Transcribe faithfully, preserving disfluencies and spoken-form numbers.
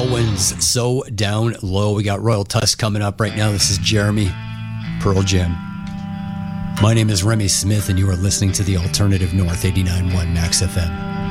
Baldwin's So Down Low. We got Royal Tusk coming up right now. This is Jeremy, Pearl Jam. My name is Remy Smith, and you are listening to the Alternative North, eighty-nine point one Max F M.